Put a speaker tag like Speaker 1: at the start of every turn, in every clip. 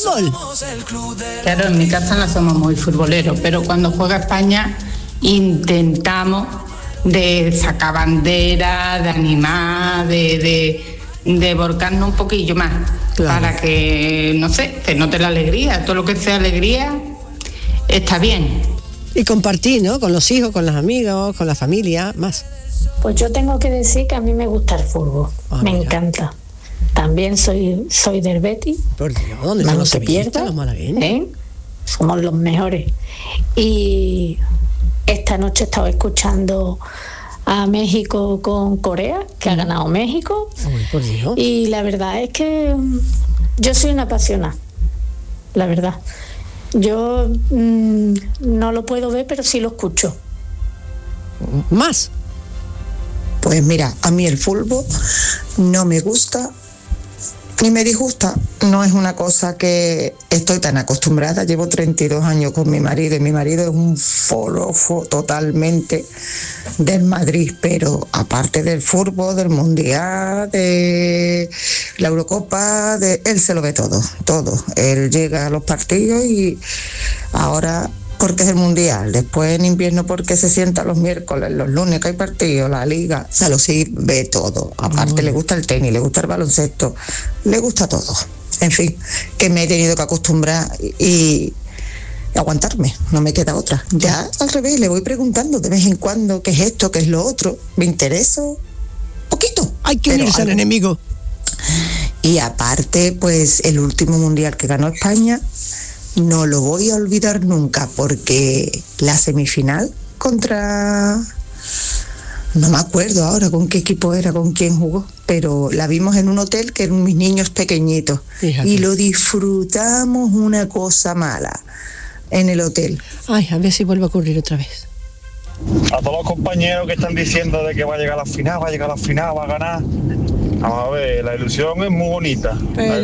Speaker 1: fútbol.
Speaker 2: Claro, en mi casa no somos muy futboleros, pero cuando juega España intentamos de sacar bandera, de animar, de volcarnos un poquillo más, claro, para que, no sé, se note la alegría. Todo lo que sea alegría está bien.
Speaker 1: Y compartir, ¿no? Con los hijos, con los amigos, con la familia, más.
Speaker 3: Pues yo tengo que decir que a mí me gusta el fútbol, me encanta. También soy del Betis.
Speaker 1: Por Dios, ¿dónde están los sevillistas, los malagueños?
Speaker 3: Somos los mejores. Y esta noche estaba escuchando a México con Corea, que ha ganado México.
Speaker 1: Uy, por Dios.
Speaker 3: Y la verdad es que yo soy una apasionada, la verdad. Yo no lo puedo ver, pero sí lo escucho.
Speaker 1: ¿Más?
Speaker 4: Pues mira, a mí el fútbol no me gusta ni me disgusta. No es una cosa que estoy tan acostumbrada. Llevo 32 años con mi marido y mi marido es un forofo totalmente del Madrid, pero aparte del fútbol, del Mundial, de la Eurocopa, él se lo ve todo. Él llega a los partidos y ahora porque es el Mundial, después en invierno porque se sienta los miércoles, los lunes que hay partidos, la Liga, o sea, lo sí ve todo. Aparte le gusta el tenis, le gusta el baloncesto, le gusta todo. En fin, que me he tenido que acostumbrar y aguantarme, no me queda otra. Ya al revés, le voy preguntando de vez en cuando qué es esto, qué es lo otro, me interesa poquito.
Speaker 1: Hay que unirse al enemigo.
Speaker 4: Y aparte, pues el último Mundial que ganó España no lo voy a olvidar nunca, porque la semifinal contra... No me acuerdo ahora con qué equipo era, con quién jugó, pero la vimos en un hotel que eran mis niños pequeñitos. Fíjate. Y lo disfrutamos una cosa mala en el hotel.
Speaker 1: Ay, a ver si vuelve a ocurrir otra vez.
Speaker 5: A todos los compañeros que están diciendo de que va a llegar a la final, va a ganar. Vamos a ver, la ilusión es muy bonita,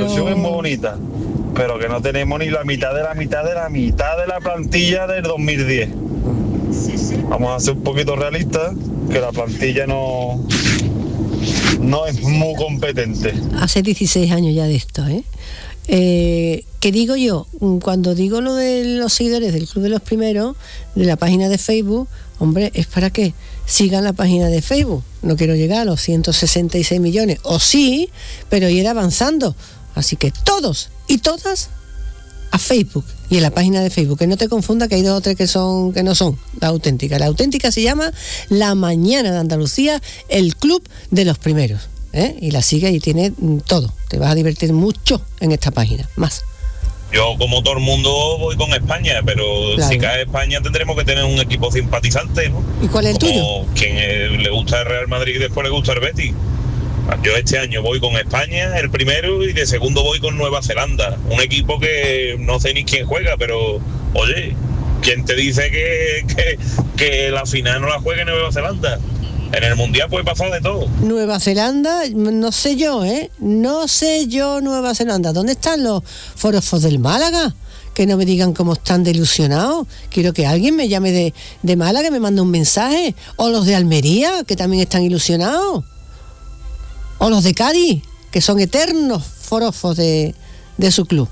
Speaker 5: pero que no tenemos ni la mitad de la plantilla del 2010. Vamos a ser un poquito realistas, que la plantilla no es muy competente.
Speaker 1: Hace 16 años ya de esto, ¿qué digo yo? Cuando digo lo de los seguidores del Club de los Primeros, de la página de Facebook, hombre, es para que sigan la página de Facebook. No quiero llegar a los 166 millones, o sí, pero ir avanzando. Así que todos y todas a Facebook y en la página de Facebook, que no te confunda que hay dos o tres que no son la auténtica. La auténtica se llama La Mañana de Andalucía, el Club de los Primeros, y la sigue y tiene todo. Te vas a divertir mucho en esta página, más.
Speaker 5: Yo, como todo el mundo, voy con España, pero claro, si cae España tendremos que tener un equipo simpatizante, ¿no?
Speaker 1: ¿Y cuál es el tuyo?
Speaker 5: Quien le gusta el Real Madrid y después le gusta el Betis. Yo este año voy con España, el primero, y de segundo voy con Nueva Zelanda. Un equipo que no sé ni quién juega, pero, oye, ¿quién te dice que la final no la juegue Nueva Zelanda? En el Mundial puede pasar de todo.
Speaker 1: Nueva Zelanda, no sé yo, Nueva Zelanda. ¿Dónde están los forofos del Málaga? Que no me digan cómo están de ilusionados. Quiero que alguien me llame de Málaga, que me mande un mensaje. O los de Almería, que también están ilusionados. O los de Cádiz, que son eternos forofos de su club.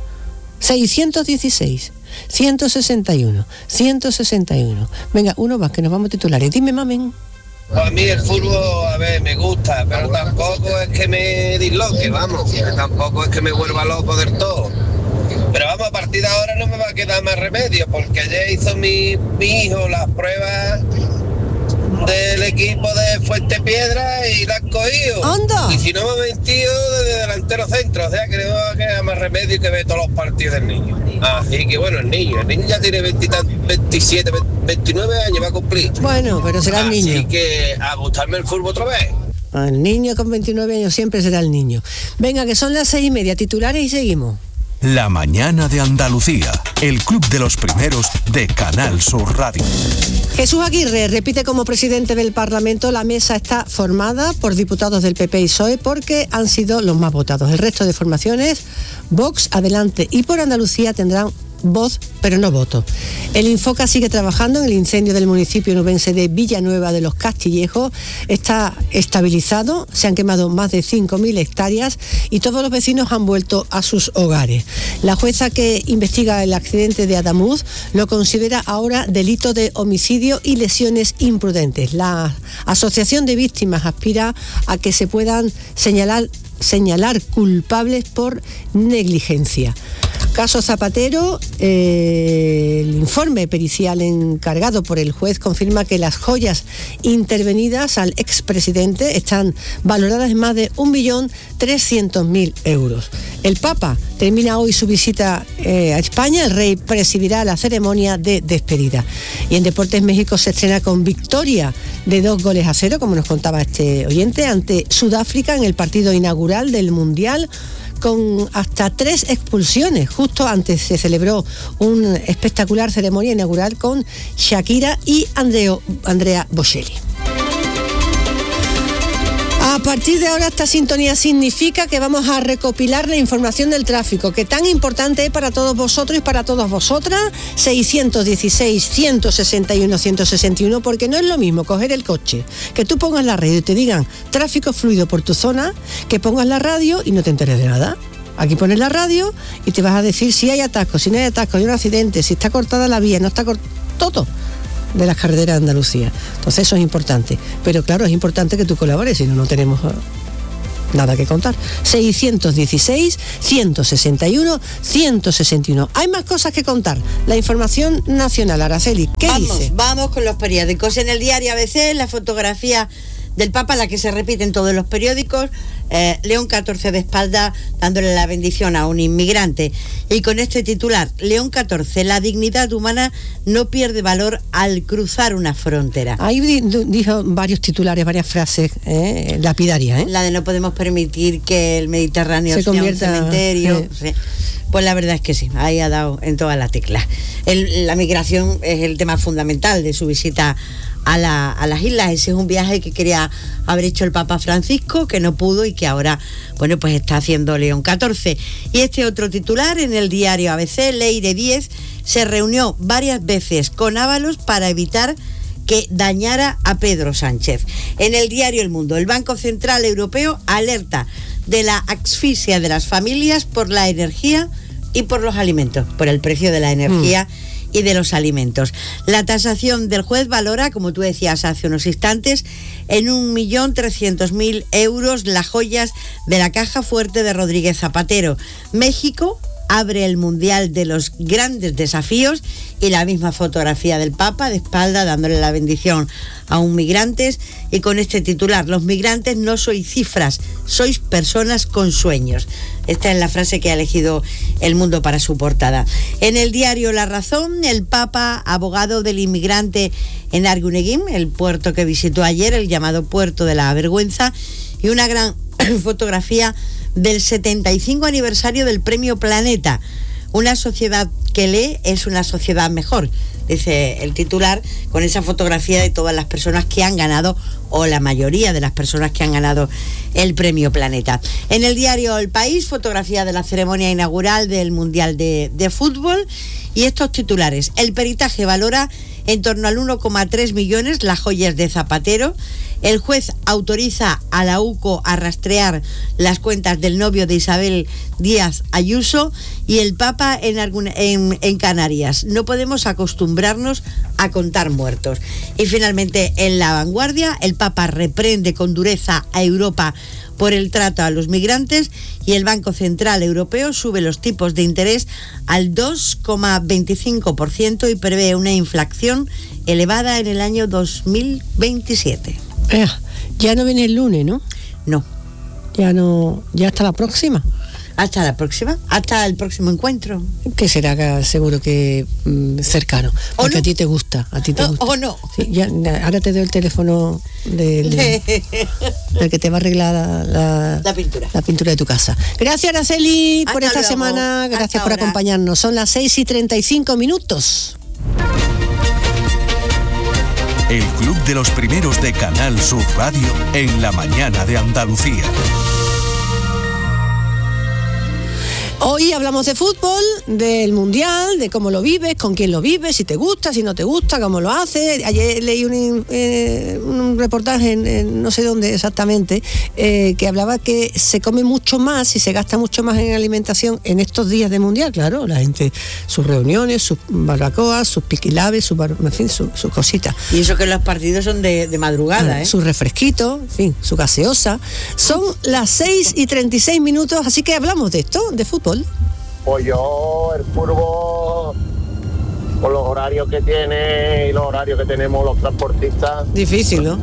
Speaker 1: 616, 161, 161. Venga, uno más, que nos vamos a titulares. Dime, mamen.
Speaker 6: A mí el fútbol, a ver, me gusta, pero tampoco es que me disloque, vamos. Tampoco es que me vuelva loco del todo. Pero vamos, a partir de ahora no me va a quedar más remedio, porque ayer hizo mi hijo las pruebas del equipo de Fuentepiedra y la han cogido.
Speaker 1: ¡Anda!
Speaker 6: Y si no me ha metido desde delantero centro, o sea que no va a quedar más remedio que ver todos los partidos del niño. Así que bueno, el niño ya tiene 27, 29 años, va a cumplir.
Speaker 1: Bueno, pero será el niño.
Speaker 6: Así que a gustarme el fútbol otra vez.
Speaker 1: El niño con 29 años siempre será el niño. Venga, que son las 6:30, titulares y seguimos.
Speaker 7: La Mañana de Andalucía, el Club de los Primeros de Canal Sur Radio.
Speaker 1: Jesús Aguirre repite como presidente del Parlamento. La mesa está formada por diputados del PP y PSOE porque han sido los más votados. El resto de formaciones, Vox, Adelante y Por Andalucía, tendrán voz, pero no voto. El Infoca sigue trabajando en el incendio del municipio nubense de Villanueva de los Castillejos. Está estabilizado, se han quemado más de 5.000 hectáreas y todos los vecinos han vuelto a sus hogares. La jueza que investiga el accidente de Adamuz lo considera ahora delito de homicidio y lesiones imprudentes. La Asociación de Víctimas aspira a que se puedan señalar culpables por negligencia. Caso Zapatero, el informe pericial encargado por el juez confirma que las joyas intervenidas al expresidente están valoradas en más de 1.300.000 euros. El Papa termina hoy su visita a España. El rey presidirá la ceremonia de despedida. Y en Deportes, México se estrena con victoria de 2-0, como nos contaba este oyente, ante Sudáfrica en el partido inaugural del Mundial, con hasta 3 expulsiones. Justo antes se celebró una espectacular ceremonia inaugural con Shakira y Andrea Bocelli. A partir de ahora esta sintonía significa que vamos a recopilar la información del tráfico, que tan importante es para todos vosotros y para todas vosotras. 616-161-161, porque no es lo mismo coger el coche, que tú pongas la radio y te digan tráfico fluido por tu zona, que pongas la radio y no te enteres de nada. Aquí pones la radio y te vas a decir si hay atascos, si no hay atascos, hay un accidente, si está cortada la vía, no está cortada, todo de las carreteras de Andalucía. Entonces eso es importante, pero claro, es importante que tú colabores, si no, no tenemos nada que contar. 616-161-161. Hay más cosas que contar. La información nacional, Araceli, ¿qué dice?
Speaker 8: Vamos con los periódicos. En el diario ABC, la fotografía del Papa, la que se repite en todos los periódicos, León XIV de espalda dándole la bendición a un inmigrante, y con este titular: León XIV, la dignidad humana no pierde valor al cruzar una frontera.
Speaker 1: Ahí dijo varios titulares, varias frases lapidarias,
Speaker 8: La de no podemos permitir que el Mediterráneo sea un cementerio. Sí. Pues la verdad es que sí, ahí ha dado en todas las teclas. La migración es el tema fundamental de su visita a las islas. Ese es un viaje que quería haber hecho el Papa Francisco, que no pudo y que ahora, bueno, pues está haciendo León XIV. Y este otro titular en el diario ABC: Leire Díez se reunió varias veces con Ábalos para evitar que dañara a Pedro Sánchez. En el diario El Mundo, el Banco Central Europeo alerta de la asfixia de las familias por la energía y por los alimentos, por el precio de la energía y de los alimentos. La tasación del juez valora, como tú decías hace unos instantes, en 1.300.000 euros las joyas de la caja fuerte de Rodríguez Zapatero. México abre el Mundial de los grandes desafíos, y la misma fotografía del Papa de espalda dándole la bendición a un migrantes, y con este titular: los migrantes no sois cifras, sois personas con sueños. Esta es la frase que ha elegido El Mundo para su portada. En el diario La Razón, el Papa, abogado del inmigrante en Arguineguín, el puerto que visitó ayer, el llamado puerto de la vergüenza, y una gran fotografía del 75 aniversario del Premio Planeta. Una sociedad que lee es una sociedad mejor, dice el titular, con esa fotografía de todas las personas que han ganado, o la mayoría de las personas que han ganado el Premio Planeta. En el diario El País, fotografía de la ceremonia inaugural del Mundial de Fútbol, y estos titulares: el peritaje valora en torno al 1,3 millones las joyas de Zapatero. El juez autoriza a la UCO a rastrear las cuentas del novio de Isabel Díaz Ayuso, y el Papa en Canarias: no podemos acostumbrarnos a contar muertos. Y finalmente, en La Vanguardia, el Papa reprende con dureza a Europa por el trato a los migrantes, y el Banco Central Europeo sube los tipos de interés al 2,25% y prevé una inflación elevada en el año 2027.
Speaker 1: Ya no viene el lunes, ¿no?
Speaker 8: No.
Speaker 1: Ya hasta la próxima.
Speaker 8: Hasta la próxima, hasta el próximo encuentro.
Speaker 1: Que será seguro que cercano, porque no. A ti te gusta.
Speaker 8: ¿O no?
Speaker 1: Sí, ahora te doy el teléfono del que te va a arreglar la pintura de tu casa. Gracias, Araceli, por esta semana. Gracias por acompañarnos. Son las 6:35.
Speaker 7: El Club de los Primeros de Canal Sur Radio en la mañana de Andalucía.
Speaker 1: Hoy hablamos de fútbol, del Mundial, de cómo lo vives, con quién lo vives, si te gusta, si no te gusta, cómo lo haces. Ayer leí un reportaje, no sé dónde exactamente, que hablaba que se come mucho más y se gasta mucho más en alimentación en estos días de Mundial. Claro, la gente, sus reuniones, sus barbacoas, sus piquilabes, en fin, sus cositas.
Speaker 8: Y eso que los partidos son de madrugada, ¿eh?
Speaker 1: Su refresquito, en fin, su gaseosa. Son las 6:36, así que hablamos de esto, de fútbol.
Speaker 6: Pues yo, el fútbol, con los horarios que tiene y los horarios que tenemos los transportistas.
Speaker 1: Difícil, ¿no?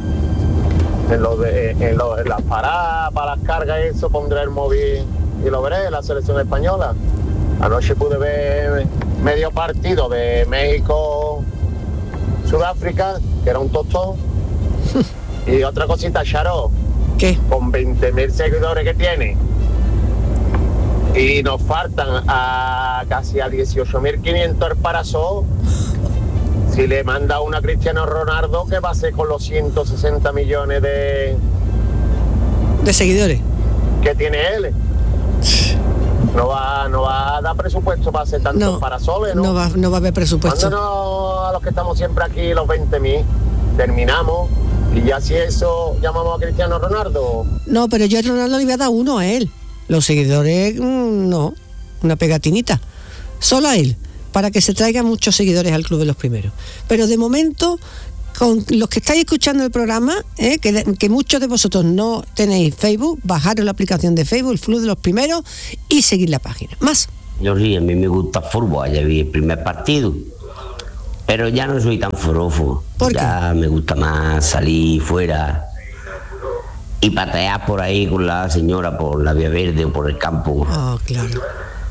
Speaker 6: En las paradas, para las cargas, eso, pondré el móvil y lo veré, la selección española. Anoche pude ver medio partido de México, Sudáfrica, que era un tostón. Y otra cosita, Charo.
Speaker 1: ¿Qué?
Speaker 6: Con 20.000 seguidores que tiene. Y nos faltan casi a 18.500 el Parasol. Si le manda una a Cristiano Ronaldo, ¿qué va a hacer con los 160 millones de
Speaker 1: seguidores
Speaker 6: que tiene él? No va a dar presupuesto para hacer tantos parasoles, ¿no?
Speaker 1: No va a haber presupuesto.
Speaker 6: Mándanos a los que estamos siempre aquí los 20.000. Terminamos. Y ya si eso llamamos a Cristiano Ronaldo.
Speaker 1: No, pero yo a Ronaldo le voy a dar uno a él. Los seguidores, no, una pegatinita. Solo a él, para que se traigan muchos seguidores al Club de los Primeros. Pero de momento, con los que estáis escuchando el programa, que muchos de vosotros no tenéis Facebook, bajaros la aplicación de Facebook, el Club de los Primeros, y seguir la página. Más.
Speaker 9: Yo sí, a mí me gusta fútbol, ayer vi el primer partido. Pero ya no soy tan forofo. Ya me gusta más salir fuera y patear por ahí con la señora por la Vía Verde o por el campo.
Speaker 1: Ah, claro.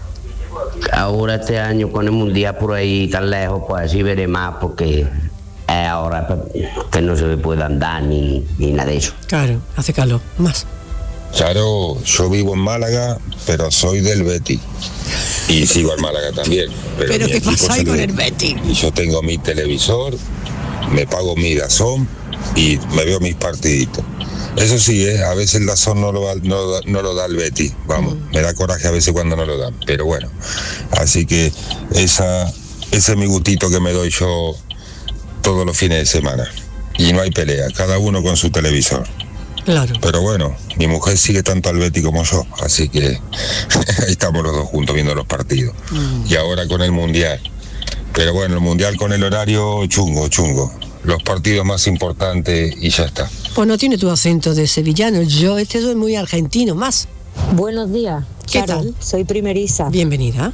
Speaker 9: Ahora este año con el Mundial por ahí tan lejos, pues así veré más porque ahora que no se puede andar ni nada de eso.
Speaker 1: Claro, hace calor. Más.
Speaker 10: Claro, yo vivo en Málaga, pero soy del Betis. Y sigo en Málaga también.
Speaker 1: ¿Pero qué pasa ahí con el Betis?
Speaker 10: Y yo tengo mi televisor, me pago mi DAZN y me veo mis partiditos. Eso sí, a veces el DAZN no lo da el Betis. Vamos, me da coraje a veces cuando no lo dan. Pero bueno, así que ese es mi gustito que me doy yo todos los fines de semana. Y no hay pelea, cada uno con su televisor.
Speaker 1: Claro.
Speaker 10: Pero bueno, mi mujer sigue tanto al Betis como yo, así que ahí estamos los dos juntos viendo los partidos. Y ahora con el Mundial. Pero bueno, el Mundial con el horario chungo. Los partidos más importantes y ya está.
Speaker 1: Pues no tiene tu acento de sevillano, yo soy muy argentino, más.
Speaker 11: Buenos días,
Speaker 1: ¿qué tal?
Speaker 11: Soy primeriza.
Speaker 1: Bienvenida.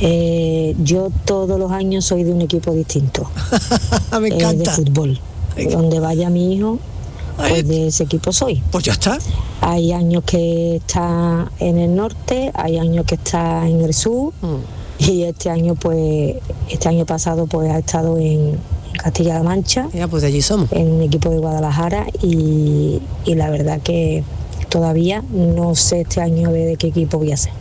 Speaker 11: Yo todos los años soy de un equipo distinto.
Speaker 1: Me encanta.
Speaker 11: De fútbol. Donde vaya mi hijo, pues de ese equipo soy.
Speaker 1: Pues ya está.
Speaker 11: Hay años que está en el norte, hay años que está en el sur, y este año pasado pues ha estado en Castilla-La Mancha.
Speaker 1: Ya, pues de allí somos.
Speaker 11: En un equipo de Guadalajara y la verdad que todavía no sé este año de qué equipo voy a ser.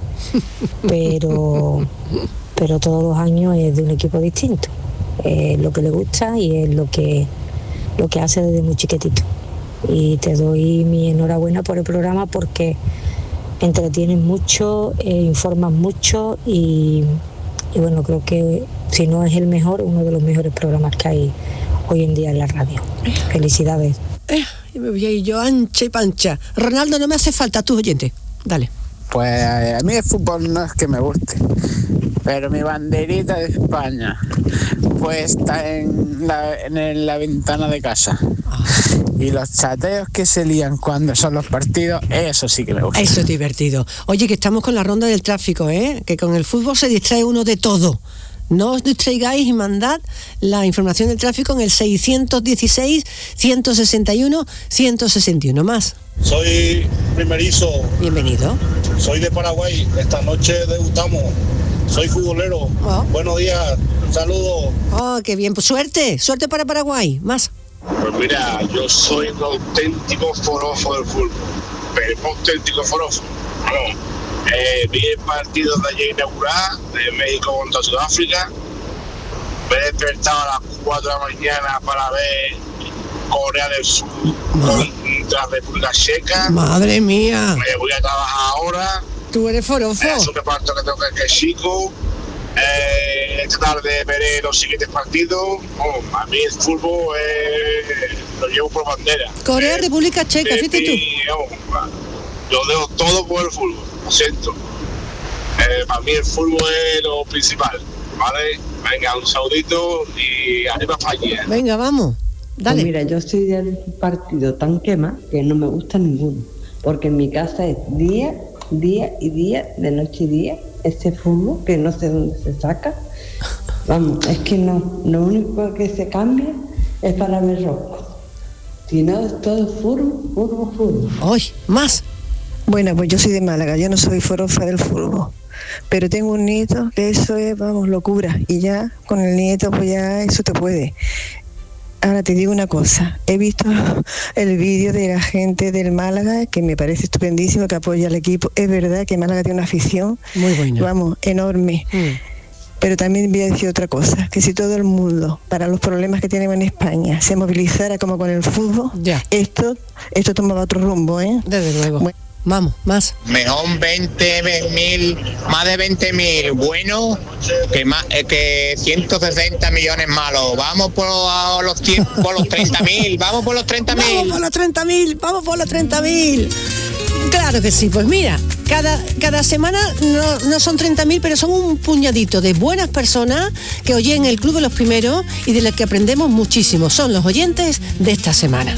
Speaker 11: pero todos los años es de un equipo distinto. Es lo que le gusta y es lo que hace desde muy chiquitito. Y te doy mi enhorabuena por el programa porque entretienes mucho, informas mucho y bueno, creo que si no es el mejor, uno de los mejores programas que hay hoy en día en la radio. Felicidades.
Speaker 1: Me voy a ir yo ancha y pancha. Ronaldo, no me hace falta tus oyentes. Dale.
Speaker 12: Pues a mí el fútbol no es que me guste, pero mi banderita de España pues está en la ventana de casa. Y los chateos que se lían cuando son los partidos, eso sí que me gusta.
Speaker 1: Eso es divertido. Oye, que estamos con la ronda del tráfico, que con el fútbol se distrae uno de todo. No os distraigáis y mandad la información del tráfico en el 616-161-161 más.
Speaker 13: Soy primerizo.
Speaker 1: Bienvenido.
Speaker 13: Soy de Paraguay. Esta noche debutamos. Soy futbolero. Buenos días. Saludos.
Speaker 1: Oh, qué bien. Pues suerte para Paraguay. Más.
Speaker 13: Pues mira, yo soy un auténtico forofo del fútbol. Pero un auténtico forofo. Bueno, vi el partido de ayer inaugural de México contra Sudáfrica. Me he despertado a las 4 de la mañana para ver Corea del Sur contra República Checa.
Speaker 1: Madre mía.
Speaker 13: Me voy a trabajar ahora
Speaker 1: Tú eres forofo.
Speaker 13: Es un reparto que tengo que es chico. Esta tarde veré los siguientes partidos. A mí el fútbol lo llevo por bandera.
Speaker 1: Corea, República Checa, fíjate tú.
Speaker 13: Yo dejo todo por el fútbol, lo siento. Para mí el fútbol es lo principal, ¿vale? Venga, un saludito y arriba España.
Speaker 1: Venga, vamos, dale.
Speaker 14: Pues mira, yo soy del partido tan quema que no me gusta ninguno, porque en mi casa es día y día, de noche y día, ese fútbol que no sé dónde se saca. Vamos, es que no, lo único que se cambia es para ver rojo. Si no, es todo fútbol.
Speaker 1: ¡Ay, más!
Speaker 15: Bueno, pues yo soy de Málaga, yo no soy forofa del fútbol, pero tengo un nieto que eso es, vamos, locura, y ya con el nieto pues ya eso te puede. Ahora te digo una cosa, he visto el vídeo de la gente del Málaga, que me parece estupendísimo, que apoya al equipo. Es verdad que Málaga tiene una afición,
Speaker 1: muy buena,
Speaker 15: vamos, enorme. Pero también voy a decir otra cosa, que si todo el mundo, para los problemas que tenemos en España, se movilizara como con el fútbol,
Speaker 1: ya.
Speaker 15: Esto tomaba otro rumbo, ¿eh?
Speaker 1: Desde luego.
Speaker 15: Bueno.
Speaker 1: Vamos, más.
Speaker 16: Mejor 20.000, más de 20.000 bueno que 160 millones malos. Vamos por los 30.000, vamos por los 30.000.
Speaker 1: Vamos por los 30.000. Claro que sí, pues mira, cada semana no son 30.000, pero son un puñadito de buenas personas que oyen el Club de los Primeros y de las que aprendemos muchísimo. Son los oyentes de esta semana.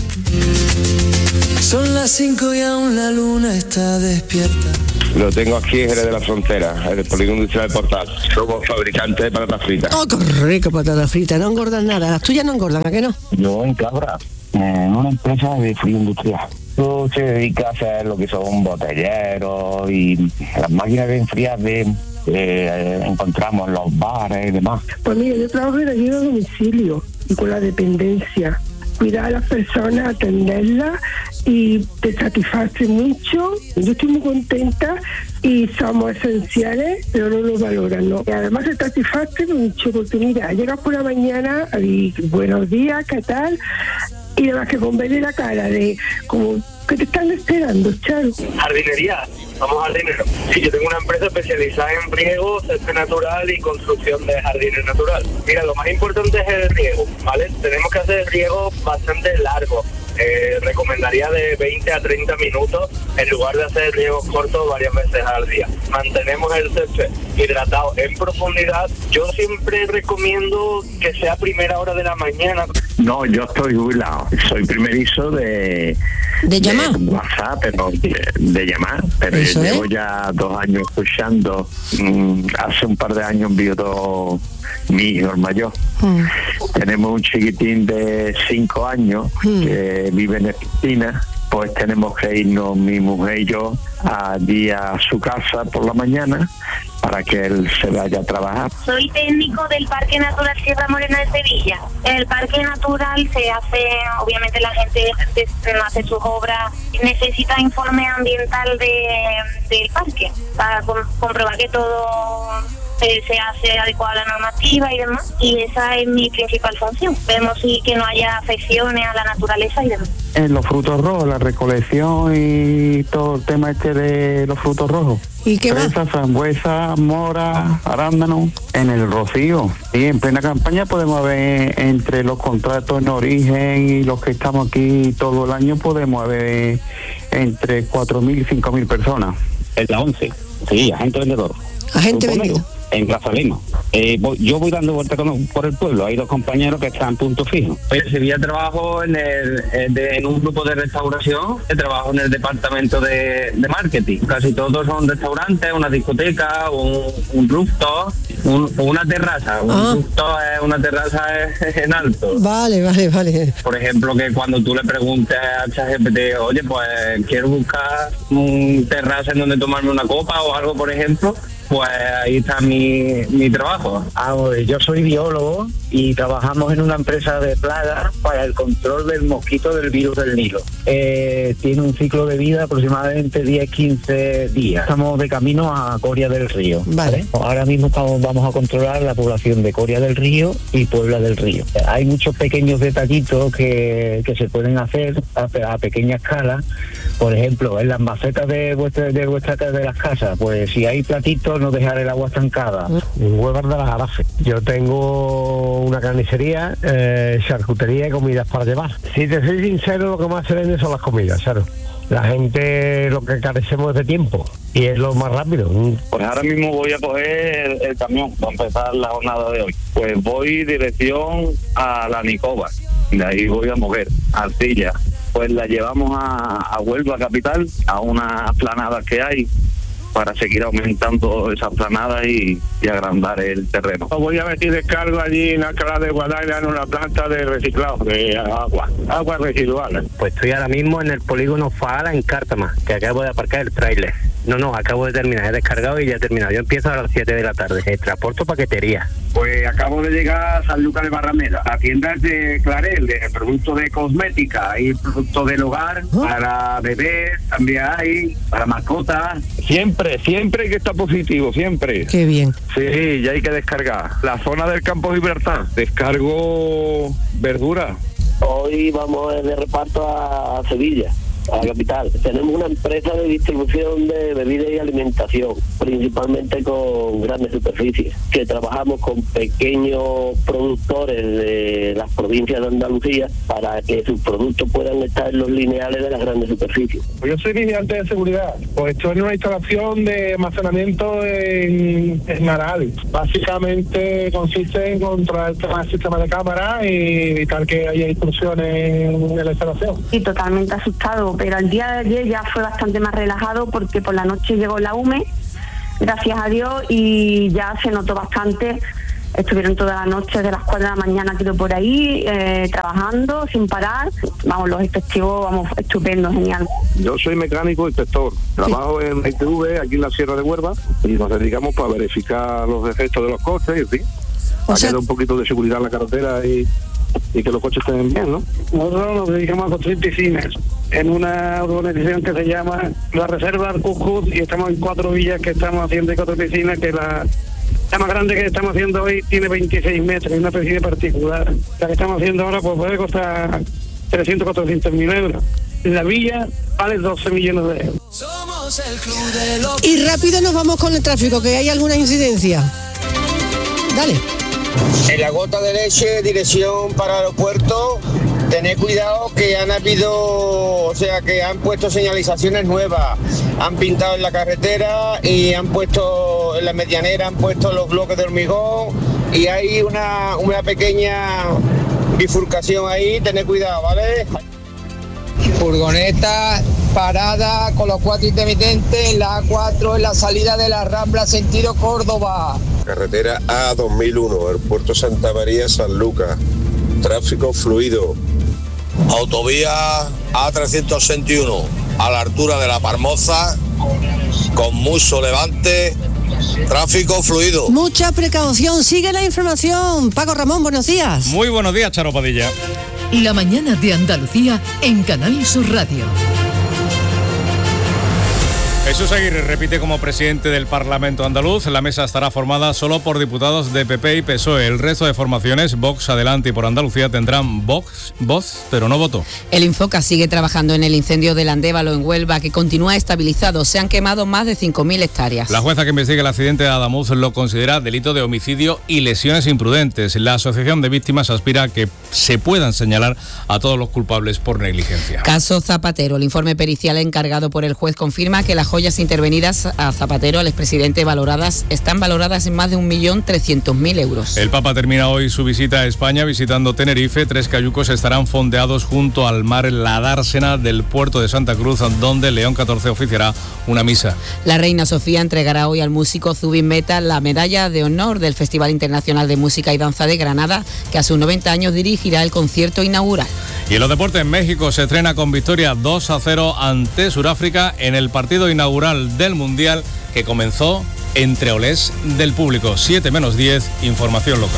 Speaker 17: Son las 5 y aún la luna está despierta.
Speaker 18: Lo tengo aquí en Jerez de la Frontera, en el Polígono Industrial del Portal. Somos fabricantes de patatas fritas.
Speaker 1: ¡Oh, qué rico patatas fritas! No engordan nada. Las tuyas no engordan, ¿a qué no?
Speaker 19: Yo en Cabra, en una empresa de frío industrial. Tú se dedica a hacer lo que son botelleros y las máquinas de enfriar encontramos en los bares y demás.
Speaker 20: Pues mira, yo trabajo en ayuda a domicilio y con la dependencia. Cuidar a las personas, atenderlas y te satisface mucho. Yo estoy muy contenta y somos esenciales, pero no nos valoran, ¿no? Y además te satisface mucho porque mira, llegas por la mañana y buenos días, ¿qué tal? Y además que con verle la cara de como que te están esperando, Charo.
Speaker 21: Jardinería, somos jardineros. Sí, yo tengo una empresa especializada en riego, césped natural y construcción de jardines naturales. Mira, lo más importante es el riego, ¿vale? Tenemos que hacer riego bastante largo. Recomendaría de 20 a 30 minutos en lugar de hacer riegos cortos varias veces al día. Mantenemos el césped hidratado en profundidad. Yo siempre recomiendo que sea primera hora de la mañana.
Speaker 19: No, yo estoy jubilado. Soy primerizo de
Speaker 1: llamar.
Speaker 19: De WhatsApp, pero de llamar. Pero yo llevo ya 2 años escuchando. Hace un par de años envió mi hijo, el mayor. Tenemos un chiquitín de 5 años que vive en Argentina. Pues tenemos que irnos, mi mujer y yo, allí a su casa por la mañana para que él se vaya a trabajar.
Speaker 22: Soy técnico del Parque Natural Sierra Morena de Sevilla. En el Parque Natural se hace, obviamente la gente hace sus obras, necesita informe ambiental del parque para comprobar que todo se hace adecuado a la normativa y demás, y esa es mi principal función. Vemos que no haya afecciones a la naturaleza y demás.
Speaker 19: En los frutos rojos, la recolección y todo el tema de los frutos rojos.
Speaker 1: ¿Y qué más?
Speaker 19: Fresa, frambuesa, mora, arándano. En el rocío. Y en plena campaña podemos ver entre los contratos en origen y los que estamos aquí todo el año, podemos ver entre 4.000 y 5.000 personas.
Speaker 23: En la 11, sí, agente vendedor.
Speaker 1: Agente vendedor.
Speaker 23: En Plaza Lima. Yo voy dando vueltas por el pueblo. Hay 2 compañeros que están en punto fijo. Yo trabajo en un grupo de restauración. Trabajo en el departamento de marketing. Casi todos son restaurantes, una discoteca, un rooftop, una terraza. Un rooftop es una terraza en alto.
Speaker 1: Vale.
Speaker 23: Por ejemplo, que cuando tú le preguntes a ChatGPT, oye, pues quiero buscar un terraza en donde tomarme una copa o algo, por ejemplo, pues ahí está mi trabajo.
Speaker 2: Yo soy biólogo y trabajamos en una empresa de plagas para el control del mosquito del virus del Nilo. Tiene un ciclo de vida aproximadamente 10-15 días. Estamos de camino a Coria del Río.
Speaker 1: Vale.
Speaker 2: Ahora mismo vamos a controlar la población de Coria del Río y Puebla del Río. Hay muchos pequeños detallitos que se pueden hacer a pequeña escala. Por ejemplo, en las macetas de las casas, pues si hay platitos, no dejar el agua estancada.
Speaker 3: Huevas de las Arafes. Yo tengo una carnicería, charcutería y comidas para llevar. Si te soy sincero, lo que más se vende son las comidas, claro. La gente lo que carecemos es de tiempo y es lo más rápido.
Speaker 23: Pues ahora mismo voy a coger el camión para empezar la jornada de hoy. Pues voy dirección a la Nicoba, de ahí voy a mover arcilla. Pues la llevamos a Huelva capital, a unas planadas que hay, para seguir aumentando esas planadas y agrandar el terreno.
Speaker 3: Voy a meter descargo allí en Alcalá de Guadaira en una planta de reciclado de aguas residuales.
Speaker 23: Pues estoy ahora mismo en el polígono Faala en Cártama, que acabo de aparcar el tráiler. No, acabo de terminar, he descargado y ya he terminado. Yo empiezo a las 7 de la tarde, transporto paquetería.
Speaker 2: Pues acabo de llegar a San Lucas de Barrameda, a tiendas de Clarel, de productos de cosmética y productos del hogar, para bebés también hay, para mascotas.
Speaker 23: Siempre que está positivo, siempre.
Speaker 1: Qué bien.
Speaker 23: Sí, ya hay que descargar. La zona del Campo Gibraltar, descargo verdura.
Speaker 21: Hoy vamos de reparto a Sevilla, a la capital. Tenemos una empresa de distribución de bebidas y alimentación, principalmente con grandes superficies, que trabajamos con pequeños productores de las provincias de Andalucía para que sus productos puedan estar en los lineales de las grandes superficies.
Speaker 3: Yo soy vigilante de seguridad, pues estoy en una instalación de almacenamiento en Naral. Básicamente consiste en controlar el sistema de cámara y evitar que haya intrusiones en la instalación.
Speaker 4: Sí, totalmente asustado, pero el día de ayer ya fue bastante más relajado porque por la noche llegó la UME, gracias a Dios, y ya se notó bastante. Estuvieron toda la noche, de las 4 de la mañana tiro por ahí, trabajando sin parar. Vamos, los efectivos, estupendo, genial.
Speaker 23: Yo soy mecánico inspector, trabajo en la ITV, aquí en la Sierra de Huelva, y nos dedicamos para verificar los defectos de los coches, en fin, para que haya un poquito de seguridad en la carretera y que los coches estén bien, ¿no?
Speaker 3: Nosotros nos dedicamos a construir piscinas en una urbanización que se llama La Reserva Arcucut, y estamos en 4 villas que estamos haciendo y 4 piscinas, que la más grande que estamos haciendo hoy tiene 26 metros, una piscina particular. La que estamos haciendo ahora pues puede costar 300-400.000 euros. La villa vale 12 millones de euros.
Speaker 17: Somos el club de los...
Speaker 1: Y rápido nos vamos con el tráfico, que hay alguna incidencia. Dale.
Speaker 6: En la Gota de Leche, dirección para el aeropuerto, tened cuidado que que han puesto señalizaciones nuevas, han pintado en la carretera y han puesto en la medianera, han puesto los bloques de hormigón y hay una pequeña bifurcación ahí, tened cuidado, ¿vale?
Speaker 24: Furgoneta parada con los 4 intermitentes en la A4 en la salida de la Rambla sentido Córdoba.
Speaker 10: Carretera A2001, el puerto Santa María, San Lucas. Tráfico fluido.
Speaker 25: Autovía A361 a la altura de La Parmoza, con mucho levante, tráfico fluido.
Speaker 1: Mucha precaución, sigue la información. Paco Ramón, buenos días.
Speaker 26: Muy buenos días, Charo Padilla.
Speaker 27: La mañana de Andalucía en Canal Sur Radio.
Speaker 26: Jesús Aguirre repite como presidente del Parlamento andaluz. La mesa estará formada solo por diputados de PP y PSOE. El resto de formaciones, Vox, Adelante y Por Andalucía, tendrán voz, pero no voto.
Speaker 28: El Infoca sigue trabajando en el incendio del Andévalo en Huelva, que continúa estabilizado. Se han quemado más de 5.000 hectáreas.
Speaker 26: La jueza que investiga el accidente de Adamuz lo considera delito de homicidio y lesiones imprudentes. La Asociación de Víctimas aspira a que se puedan señalar a todos los culpables por negligencia.
Speaker 28: Caso Zapatero. El informe pericial encargado por el juez confirma que las joyas intervenidas a Zapatero, al expresidente, están valoradas en más de 1.300.000 euros.
Speaker 26: El Papa termina hoy su visita a España visitando Tenerife. 3 cayucos estarán fondeados junto al mar en la dársena del puerto de Santa Cruz, donde León XIV oficiará una misa.
Speaker 28: La reina Sofía entregará hoy al músico Zubin Mehta la medalla de honor del Festival Internacional de Música y Danza de Granada, que a sus 90 años dirigirá el concierto inaugural.
Speaker 26: Y en los deportes, en México se estrena con victoria 2-0 ante Sudáfrica en el partido inaugural del Mundial, que comenzó entre olés del público. 7 menos 10, información local.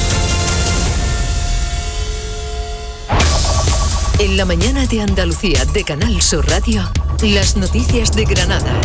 Speaker 27: En la mañana de Andalucía de Canal Sur Radio, las noticias de Granada.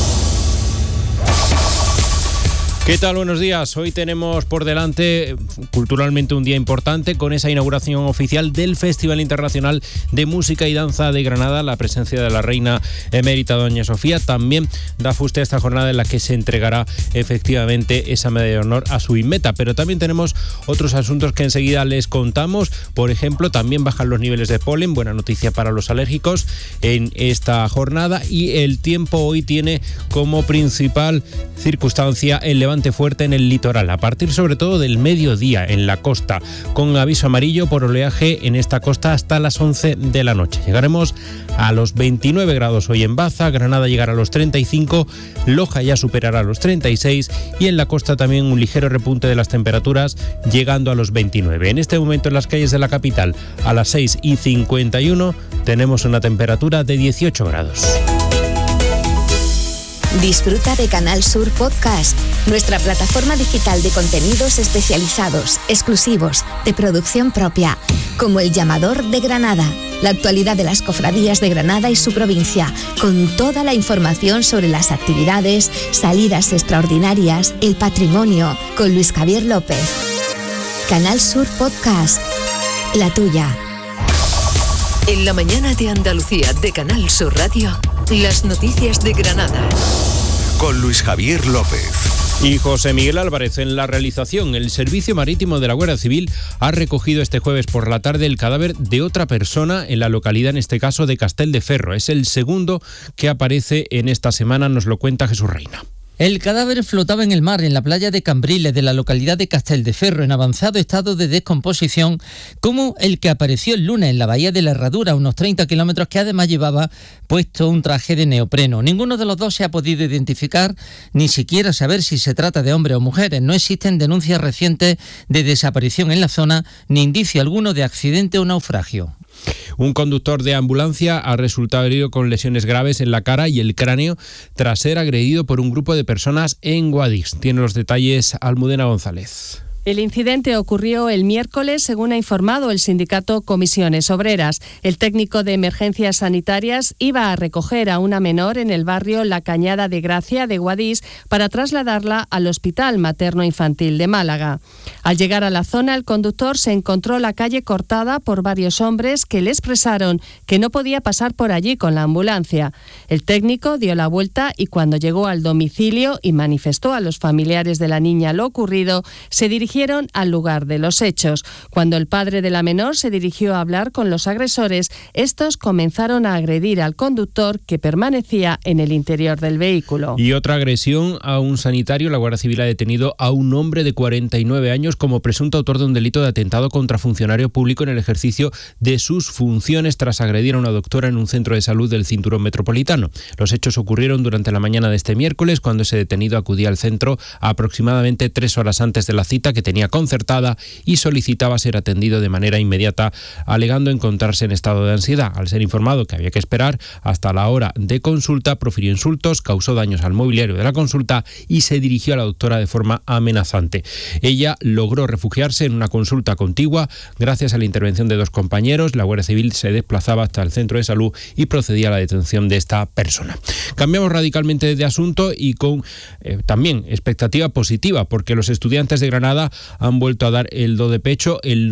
Speaker 5: ¿Qué tal? Buenos días. Hoy tenemos por delante culturalmente un día importante con esa inauguración oficial del Festival Internacional de Música y Danza de Granada, la presencia de la reina emérita doña Sofía. También da fuste a esta jornada en la que se entregará efectivamente esa medalla de honor a su inmeta. Pero también tenemos otros asuntos que enseguida les contamos. Por ejemplo, también bajan los niveles de polen, buena noticia para los alérgicos en esta jornada. Y el tiempo hoy tiene como principal circunstancia el levante fuerte en el litoral, a partir sobre todo del mediodía en la costa, con aviso amarillo por oleaje en esta costa hasta las 11 de la noche. Llegaremos a los 29 grados hoy en Baza, Granada llegará a los 35, Loja ya superará los 36 y en la costa también un ligero repunte de las temperaturas llegando a los 29. En este momento en las calles de la capital a las 6:51 tenemos una temperatura de 18 grados.
Speaker 7: Disfruta de Canal Sur Podcast, nuestra plataforma digital de contenidos especializados, exclusivos, de producción propia, como El Llamador de Granada, la actualidad de las cofradías de Granada y su provincia, con toda la información sobre las actividades, salidas extraordinarias, el patrimonio, con Luis Javier López. Canal Sur Podcast, la tuya.
Speaker 27: En la mañana de Andalucía de Canal Sur Radio, las noticias de Granada.
Speaker 8: Con Luis Javier López.
Speaker 5: Y José Miguel Álvarez en la realización. El Servicio Marítimo de la Guardia Civil ha recogido este jueves por la tarde el cadáver de otra persona en la localidad, en este caso de Castelldefels. Es el segundo que aparece en esta semana, nos lo cuenta Jesús Reina.
Speaker 9: El cadáver flotaba en el mar en la playa de Cambriles de la localidad de Castelldefels en avanzado estado de descomposición, como el que apareció el lunes en la bahía de la Herradura, a unos 30 kilómetros, que además llevaba puesto un traje de neopreno. Ninguno de los dos se ha podido identificar, ni siquiera saber si se trata de hombres o mujeres. No existen denuncias recientes de desaparición en la zona, ni indicio alguno de accidente o naufragio.
Speaker 5: Un conductor de ambulancia ha resultado herido con lesiones graves en la cara y el cráneo tras ser agredido por un grupo de personas en Guadix. Tiene los detalles Almudena González.
Speaker 11: El incidente ocurrió el miércoles, según ha informado el sindicato Comisiones Obreras. El técnico de emergencias sanitarias iba a recoger a una menor en el barrio La Cañada de Gracia de Guadix para trasladarla al Hospital Materno-Infantil de Málaga. Al llegar a la zona, el conductor se encontró la calle cortada por varios hombres que le expresaron que no podía pasar por allí con la ambulancia. El técnico dio la vuelta y cuando llegó al domicilio y manifestó a los familiares de la niña lo ocurrido, se dirigió al lugar de los hechos. Cuando el padre de la menor se dirigió a hablar con los agresores, estos comenzaron a agredir al conductor, que permanecía en el interior del vehículo.
Speaker 5: Y otra agresión a un sanitario. La Guardia Civil ha detenido a un hombre de 49 años como presunto autor de un delito de atentado contra funcionario público en el ejercicio de sus funciones tras agredir a una doctora en un centro de salud del Cinturón Metropolitano. Los hechos ocurrieron durante la mañana de este miércoles, cuando ese detenido acudía al centro aproximadamente 3 horas antes de la cita que tenía concertada y solicitaba ser atendido de manera inmediata, alegando encontrarse en estado de ansiedad. Al ser informado que había que esperar hasta la hora de consulta, profirió insultos, causó daños al mobiliario de la consulta y se dirigió a la doctora de forma amenazante. Ella logró refugiarse en una consulta contigua. Gracias a la intervención de 2 compañeros, la Guardia Civil se desplazaba hasta el centro de salud y procedía a la detención de esta persona. Cambiamos radicalmente de asunto y con también expectativa positiva, porque los estudiantes de Granada han vuelto a dar el do de pecho. El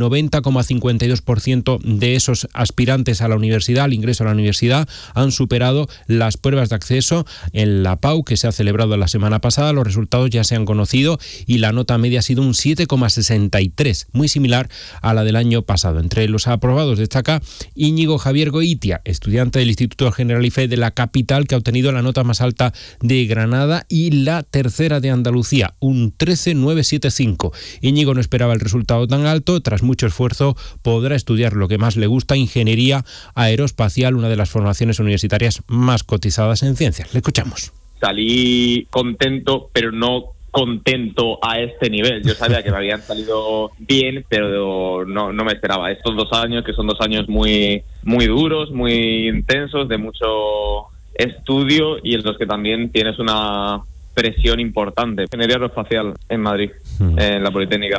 Speaker 5: 90,52% de esos aspirantes a la universidad, al ingreso a la universidad, han superado las pruebas de acceso en la PAU, que se ha celebrado la semana pasada. Los resultados ya se han conocido y la nota media ha sido un 7,63, muy similar a la del año pasado. Entre los aprobados destaca Íñigo Javier Goitia, estudiante del Instituto General IFE de la capital, que ha obtenido la nota más alta de Granada y la tercera de Andalucía, un 13,975. Íñigo no esperaba el resultado tan alto. Tras mucho esfuerzo podrá estudiar lo que más le gusta, ingeniería aeroespacial, una de las formaciones universitarias más cotizadas en ciencias. Le escuchamos.
Speaker 12: Salí contento, pero no contento a este nivel. Yo sabía que me habían salido bien, pero no me esperaba. Estos 2 años, que son 2 años muy, muy duros, muy intensos, de mucho estudio y en los que también tienes una presión importante. Ingeniería aeroespacial en Madrid, en la Politécnica.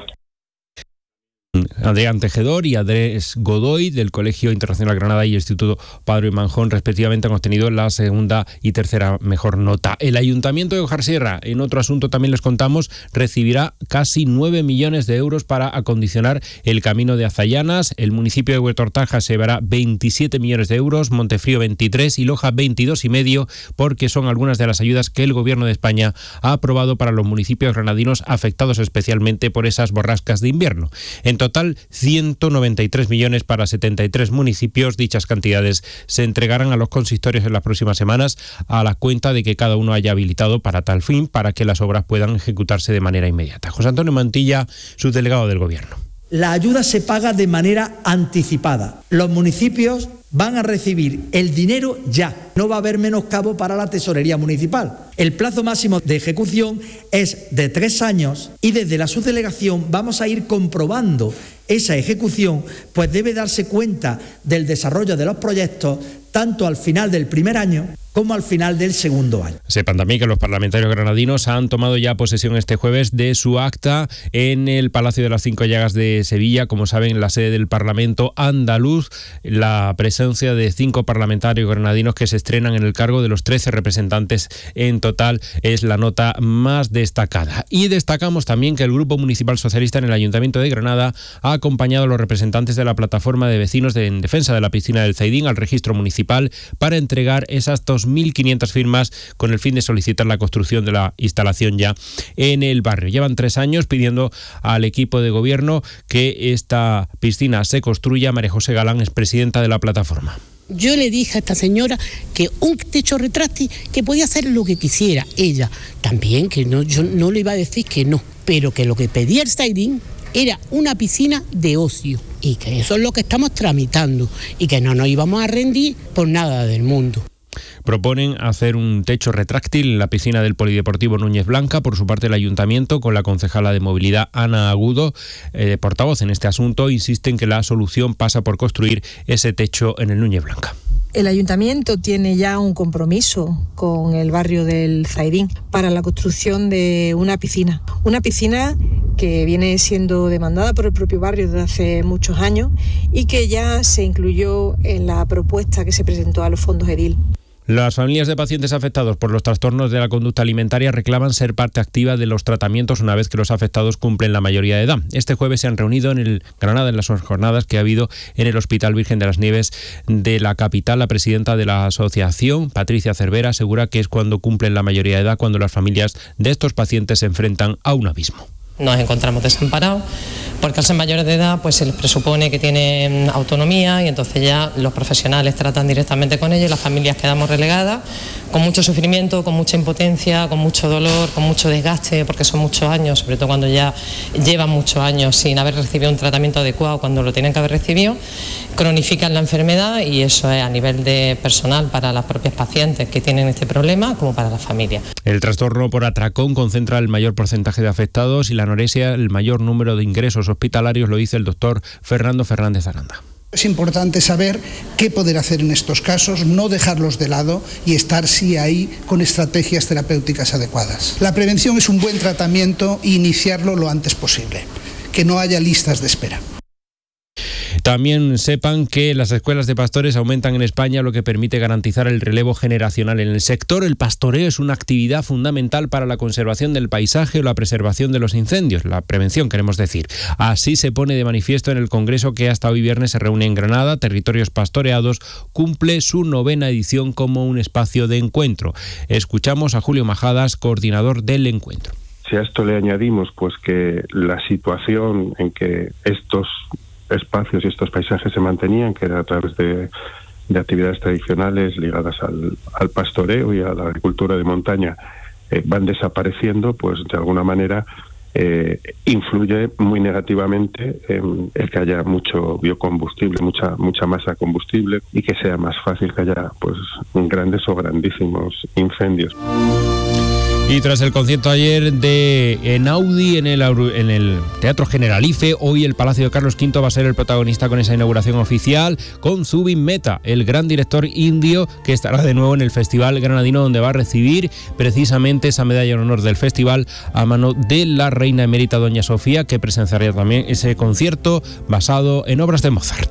Speaker 5: Adrián Tejedor y Andrés Godoy del Colegio Internacional Granada y Instituto Padre y Manjón respectivamente han obtenido la segunda y tercera mejor nota. El Ayuntamiento de Ojarsierra, en otro asunto también les contamos, recibirá casi 9 millones de euros para acondicionar el camino de Azallanas. El municipio de Huertortaja se llevará 27 millones de euros, Montefrío 23 y Loja 22,5, porque son algunas de las ayudas que el Gobierno de España ha aprobado para los municipios granadinos afectados especialmente por esas borrascas de invierno. En total, 193 millones para 73 municipios. Dichas cantidades se entregarán a los consistorios en las próximas semanas a la cuenta de que cada uno haya habilitado para tal fin, para que las obras puedan ejecutarse de manera inmediata. José Antonio Mantilla, subdelegado del Gobierno.
Speaker 13: La ayuda se paga de manera anticipada. Los municipios van a recibir el dinero ya. No va a haber menoscabo para la tesorería municipal. El plazo máximo de ejecución es de 3 años y desde la subdelegación vamos a ir comprobando esa ejecución, pues debe darse cuenta del desarrollo de los proyectos tanto al final del primer año como al final del segundo año.
Speaker 5: Sepan también que los parlamentarios granadinos han tomado ya posesión este jueves de su acta en el Palacio de las Cinco Llagas de Sevilla, como saben, en la sede del Parlamento andaluz, la presencia de 5 parlamentarios granadinos que se estrenan en el cargo de los 13 representantes en total es la nota más destacada. Y destacamos también que el Grupo Municipal Socialista en el Ayuntamiento de Granada ha acompañado a los representantes de la plataforma de vecinos en defensa de la piscina del Zaidín al registro municipal para entregar esas 2.500 firmas con el fin de solicitar la construcción de la instalación ya en el barrio. Llevan 3 años pidiendo al equipo de gobierno que esta piscina se construya. María José Galán es presidenta de la plataforma.
Speaker 14: Yo le dije a esta señora que un techo retráctil, que podía hacer lo que quisiera ella. También que no, yo no le iba a decir que no, pero que lo que pedía el Zaidín era una piscina de ocio y que eso es lo que estamos tramitando y que no nos íbamos a rendir por nada del mundo.
Speaker 5: Proponen hacer un techo retráctil en la piscina del Polideportivo Núñez Blanca. Por su parte, el Ayuntamiento, con la concejala de Movilidad Ana Agudo, portavoz en este asunto, insisten que la solución pasa por construir ese techo en el Núñez Blanca.
Speaker 15: El Ayuntamiento tiene ya un compromiso con el barrio del Zaidín para la construcción de una piscina que viene siendo demandada por el propio barrio desde hace muchos años y que ya se incluyó en la propuesta que se presentó a los fondos Edil.
Speaker 5: Las familias de pacientes afectados por los trastornos de la conducta alimentaria reclaman ser parte activa de los tratamientos una vez que los afectados cumplen la mayoría de edad. Este jueves se han reunido en el Granada en las jornadas que ha habido en el Hospital Virgen de las Nieves de la capital. La presidenta de la asociación, Patricia Cervera, asegura que es cuando cumplen la mayoría de edad cuando las familias de estos pacientes se enfrentan a un abismo.
Speaker 16: Nos encontramos desamparados porque al ser mayores de edad pues se les presupone que tienen autonomía y entonces ya los profesionales tratan directamente con ellos y las familias quedamos relegadas con mucho sufrimiento, con mucha impotencia, con mucho dolor, con mucho desgaste porque son muchos años, sobre todo cuando ya llevan muchos años sin haber recibido un tratamiento adecuado cuando lo tienen que haber recibido, cronifican la enfermedad y eso es a nivel de personal para las propias pacientes que tienen este problema como para la familia.
Speaker 5: El trastorno por atracón concentra el mayor porcentaje de afectados y la anorexia el mayor número de ingresos hospitalarios, lo dice el doctor Fernando Fernández Aranda.
Speaker 18: Es importante saber qué poder hacer en estos casos, no dejarlos de lado y estar sí ahí con estrategias terapéuticas adecuadas. La prevención es un buen tratamiento e iniciarlo lo antes posible, que no haya listas de espera.
Speaker 5: También sepan que las escuelas de pastores aumentan en España, lo que permite garantizar el relevo generacional en el sector. El pastoreo es una actividad fundamental para la conservación del paisaje o la preservación de los incendios, la prevención queremos decir. Así se pone de manifiesto en el congreso que hasta hoy viernes se reúne en Granada. Territorios Pastoreados cumple su 9ª edición como un espacio de encuentro. Escuchamos a Julio Majadas, coordinador del encuentro.
Speaker 19: Si a esto le añadimos pues que la situación en que estos espacios y estos paisajes se mantenían, que era a través de actividades tradicionales ligadas al pastoreo y a la agricultura de montaña, van desapareciendo, pues de alguna manera influye muy negativamente en el que haya mucho biocombustible, mucha masa combustible y que sea más fácil que haya pues grandes o grandísimos incendios.
Speaker 5: Y tras el concierto ayer de Einaudi en el Teatro Generalife, hoy el Palacio de Carlos V va a ser el protagonista con esa inauguración oficial, con Zubin Mehta, el gran director indio que estará de nuevo en el Festival Granadino, donde va a recibir precisamente esa medalla en honor del festival a mano de la reina emérita Doña Sofía, que presenciaría también ese concierto basado en obras de Mozart.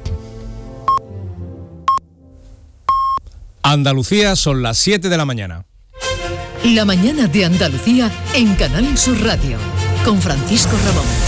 Speaker 26: Andalucía, son las 7 de la mañana.
Speaker 27: La mañana de Andalucía en Canal Sur Radio, con Francisco Ramón.